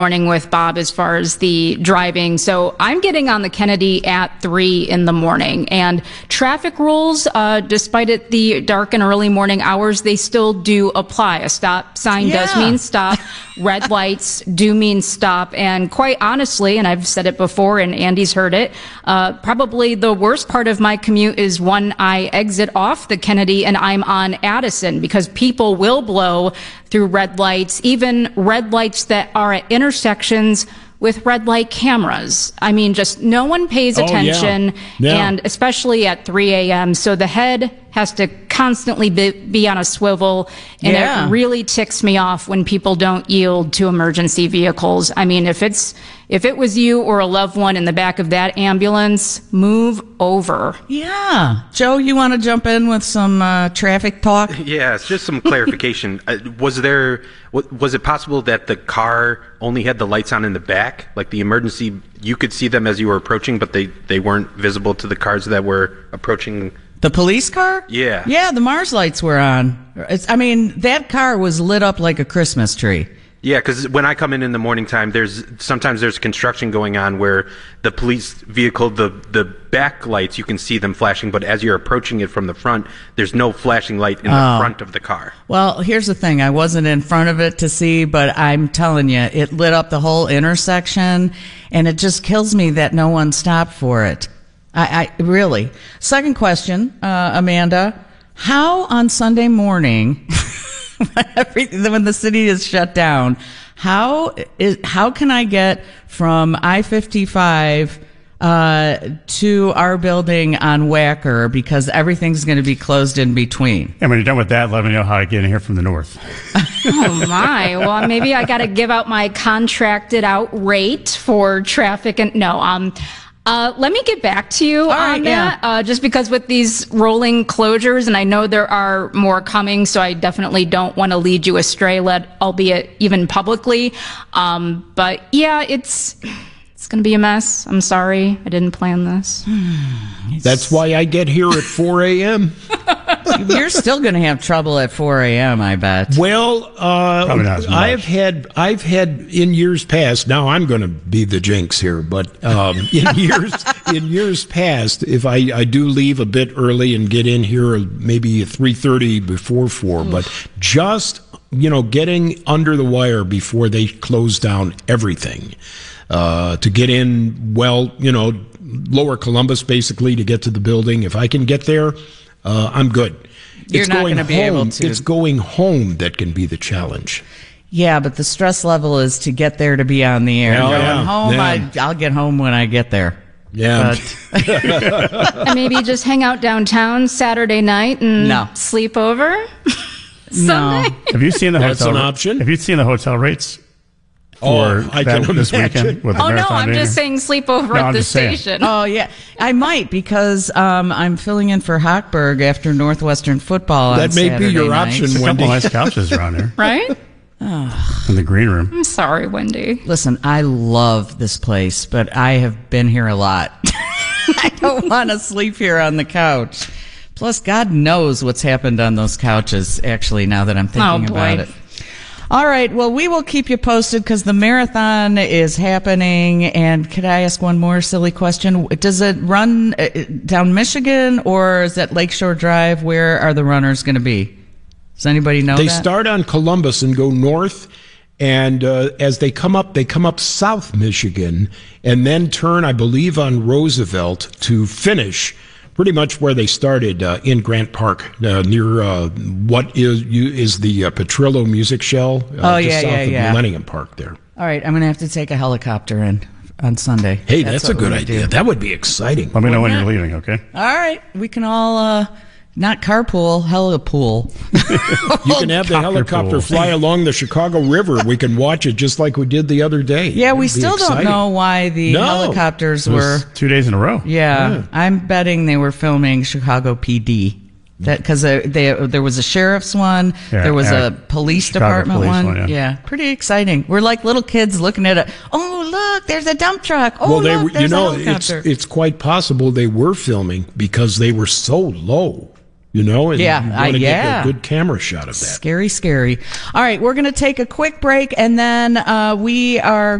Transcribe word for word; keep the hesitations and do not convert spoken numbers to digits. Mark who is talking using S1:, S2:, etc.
S1: morning with Bob as far as the driving. So I'm getting on the Kennedy at three in the morning, and traffic rules, uh, despite it the dark and early morning hours, they still do apply. A stop sign
S2: Yeah.
S1: does mean stop. Red lights do mean stop. And quite honestly, and I've said it before and Andy's heard it, uh, probably the worst part of my commute is when I exit off the Kennedy and I'm on Addison, because people will blow through red lights, even red lights that are at intersections with red light cameras. I mean, just no one pays
S3: Oh, yeah.
S1: attention,
S3: Yeah.
S1: and especially at three a.m. So the head has to constantly be, be on a swivel, and
S2: Yeah.
S1: it really ticks me off when people don't yield to emergency vehicles. I mean, if it's if it was you or a loved one in the back of that ambulance, move over.
S2: Yeah. Joe, you want to jump in with some uh, traffic talk?
S4: Yeah, it's just some clarification. uh, was there, wa- was it possible that the car only had the lights on in the back? Like the emergency, you could see them as you were approaching, but they, they weren't visible to the cars that were approaching?
S2: The police car?
S4: Yeah.
S2: Yeah, the Mars lights were on. It's, I mean, that car was lit up like a Christmas tree.
S4: Yeah, because when I come in in the morning time, there's sometimes there's construction going on where the police vehicle, the the back lights, you can see them flashing, but as you're approaching it from the front, there's no flashing light in the
S2: Oh.
S4: front of the car.
S2: Well, here's the thing. I wasn't in front of it to see, but I'm telling you, it lit up the whole intersection, and it just kills me that no one stopped for it. I, I really. Second question, uh, Amanda. How on Sunday morning, when, everything, when the city is shut down, how is how can I get from I fifty-five uh, to our building on Wacker, because everything's going to be closed in between?
S5: And when you're done with that, let me know how I get in here from the north.
S1: Oh my! Well, maybe I got to give out my contracted out rate for traffic. And no, um, uh, let me get back to you
S2: All
S1: on
S2: right,
S1: that.
S2: yeah.
S1: Uh, just because with these rolling closures, and I know there are more coming, so I definitely don't want to lead you astray, let albeit even publicly. Um, but yeah, it's it's gonna be a mess. I'm sorry, I didn't plan this.
S3: That's why I get here at four a.m.
S2: You're still going to have trouble at four a.m., I bet.
S3: Well, uh,
S5: Probably not as much.
S3: I've had, I've had in years past. Now I'm going to be the jinx here, but um, in years, in years past, if I, I do leave a bit early and get in here maybe at three thirty before four, but just you know getting under the wire before they close down everything uh, to get in. Well, you know, Lower Columbus basically to get to the building. If I can get there. Uh, I'm good.
S2: You're
S3: it's
S2: not
S3: going
S2: gonna be
S3: home.
S2: able to.
S3: It's going home that can be the challenge.
S2: Yeah, but the stress level is to get there to be on the air.
S3: Oh,
S2: Going
S3: yeah,
S2: home,
S3: yeah.
S2: I, I'll get home when I get there.
S3: Yeah.
S2: But
S1: And maybe just hang out downtown Saturday night and
S2: No.
S1: sleep over
S2: no.
S1: Sunday.
S5: Have you seen the
S3: That's
S5: hotel?
S3: an option.
S5: Have you seen the hotel rates for
S3: Oh, I
S5: that,
S3: can
S5: this
S3: imagine.
S5: weekend with the
S1: Oh no,
S5: marathon
S1: I'm
S5: being
S1: just
S5: here?
S1: saying sleep over
S5: No,
S1: at
S5: I'm
S1: the
S5: just saying.
S1: station.
S2: Oh, yeah. I might, because um, I'm filling in for Hochberg after Northwestern football on
S3: That may be
S2: Saturday
S3: your
S2: night.
S3: option.
S5: There's a
S3: Wendy.
S5: couple nice couches around here
S1: Right?
S5: in the green room.
S1: I'm sorry, Wendy.
S2: Listen, I love this place, but I have been here a lot. I don't want to sleep here on the couch. Plus, God knows what's happened on those couches, actually, now that I'm thinking
S1: Oh, boy.
S2: about it. All right, well, we will keep you posted because the marathon is happening. And could I ask one more silly question? Does it run uh, down Michigan, or is that Lakeshore Drive? Where are the runners going to be? Does anybody know
S3: They
S2: that?
S3: start on Columbus and go north, and uh, as they come up, they come up South Michigan, and then turn, I believe, on Roosevelt to finish pretty much where they started uh, in Grant Park, uh, near uh, what is you, is the uh, Petrillo Music Shell. Uh,
S2: Oh,
S3: just
S2: yeah,
S3: south
S2: yeah,
S3: of
S2: yeah.
S3: Millennium Park there.
S2: All right, I'm going to have to take a helicopter in on Sunday.
S3: Hey, that's, a
S2: what
S3: good
S2: we're
S3: idea.
S2: gonna do.
S3: That would be exciting.
S5: Let me know when
S2: yeah.
S5: you're leaving, okay?
S2: All right, we can all uh, not carpool, helipool.
S3: You can have the
S5: Copter
S3: helicopter
S5: pool.
S3: fly along the Chicago River. We can watch it just like we did the other day.
S2: Yeah, we
S3: It'd be
S2: still don't
S3: exciting.
S2: know why the
S3: No.
S2: helicopters
S5: It
S2: were.
S5: was two days in a row.
S2: Yeah,
S3: Yeah.
S2: I'm betting they were filming Chicago P D. That because they, they, there was a sheriff's one,
S5: Yeah,
S2: there was
S5: yeah.
S2: a police
S5: Chicago
S2: department
S5: police
S2: one.
S5: one, yeah.
S2: pretty exciting. We're like little kids looking at it. Oh, look, there's a dump truck. Oh,
S3: well, they
S2: look,
S3: were,
S2: there's
S3: you know,
S2: a
S3: it's
S2: helicopter.
S3: it's quite possible they were filming because they were so low. You know, and
S2: Yeah,
S3: you
S2: uh,
S3: want to
S2: yeah.
S3: get a good camera shot of that.
S2: Scary, scary. All right, we're going to take a quick break, and then uh, we are